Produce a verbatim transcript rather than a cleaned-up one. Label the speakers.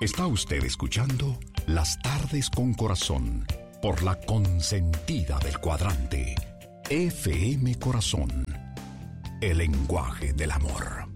Speaker 1: Está usted escuchando Las Tardes con Corazón por la consentida del cuadrante. F M Corazón, el lenguaje del amor.